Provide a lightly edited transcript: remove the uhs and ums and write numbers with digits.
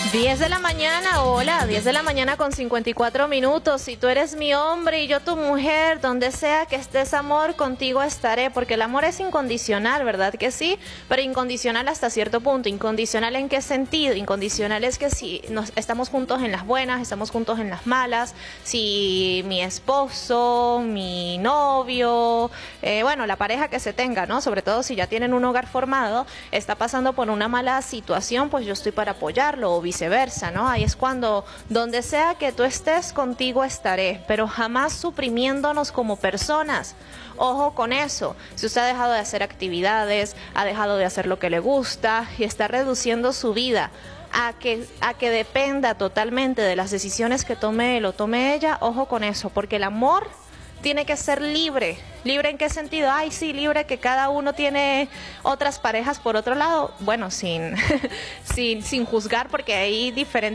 10 de la mañana, hola, 10 de la mañana con 54 minutos. Si tú eres mi hombre y yo tu mujer, donde sea que estés, amor, contigo estaré, porque el amor es incondicional, ¿verdad que sí? Pero incondicional hasta cierto punto. ¿Incondicional en qué sentido? Incondicional es que si estamos juntos en las buenas, estamos juntos en las malas, si mi esposo, mi novio, bueno, la pareja que se tenga, ¿no? Sobre todo si ya tienen un hogar formado, está pasando por una mala situación, pues yo estoy para apoyarlo o viceversa, ¿no? Ahí es cuando, donde sea que tú estés, contigo estaré, pero jamás suprimiéndonos como personas. Ojo con eso. Si usted ha dejado de hacer actividades, ha dejado de hacer lo que le gusta y está reduciendo su vida a que dependa totalmente de las decisiones que tome él o tome ella, ojo con eso, porque el amor tiene que ser libre. ¿Libre en qué sentido? Ay, sí, libre que cada uno tiene otras parejas por otro lado. Bueno, sin juzgar, porque hay diferentes